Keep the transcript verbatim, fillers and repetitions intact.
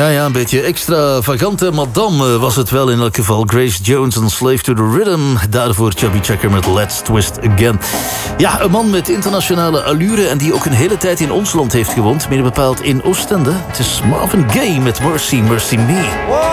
ja, een beetje extravagante madame was het wel in elk geval. Grace Jones en Slave to the Rhythm. Daarvoor Chubby Checker met Let's Twist Again. Ja, een man met internationale allure en die ook een hele tijd in ons land heeft gewoond. Meer bepaald in Oostende. Het is Marvin Gaye met Mercy, Mercy Me.